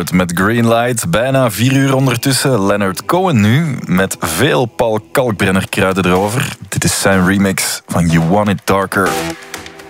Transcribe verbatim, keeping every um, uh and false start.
Lord met Greenlight. Bijna vier uur ondertussen. Leonard Cohen nu met veel Paul Kalkbrenner kruiden erover. Dit is zijn remix van You Want It Darker.